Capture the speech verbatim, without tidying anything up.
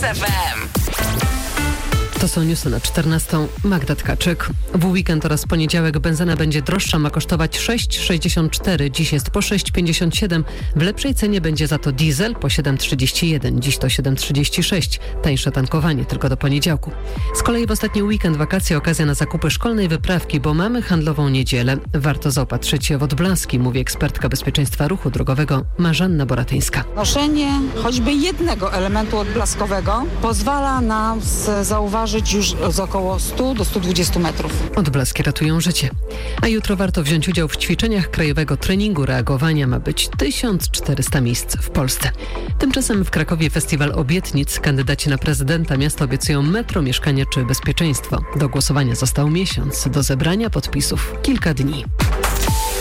F M. To są newsy na czternastą. Magda Tkaczyk. W weekend oraz poniedziałek benzyna będzie droższa, ma kosztować sześć sześćdziesiąt cztery. Dziś jest po sześć pięćdziesiąt siedem. W lepszej cenie będzie za to diesel po siedem trzydzieści jeden. Dziś to siedem trzydzieści sześć. Tańsze tankowanie tylko do poniedziałku. Z kolei w ostatni weekend wakacje okazja na zakupy szkolnej wyprawki, bo mamy handlową niedzielę. Warto zaopatrzyć się w odblaski, mówi ekspertka bezpieczeństwa ruchu drogowego Marzanna Boratyńska. Noszenie choćby jednego elementu odblaskowego pozwala nam zauważyć już z około stu do stu dwudziestu metrów. Odblaski ratują życie. A jutro warto wziąć udział w ćwiczeniach krajowego treningu reagowania. Ma być tysiąc czterysta miejsc w Polsce. Tymczasem w Krakowie festiwal obietnic. Kandydaci na prezydenta miasta obiecują metro, mieszkania czy bezpieczeństwo. Do głosowania został miesiąc. Do zebrania podpisów kilka dni.